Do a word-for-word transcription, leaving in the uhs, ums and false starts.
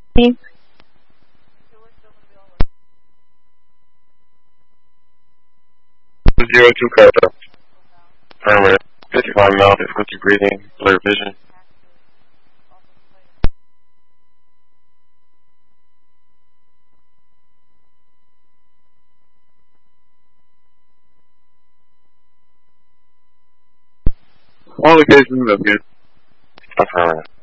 Zero two cutoff. Affirmative. fifty-five mile, difficulty breathing, blurred vision. All locations of good. Affirmative.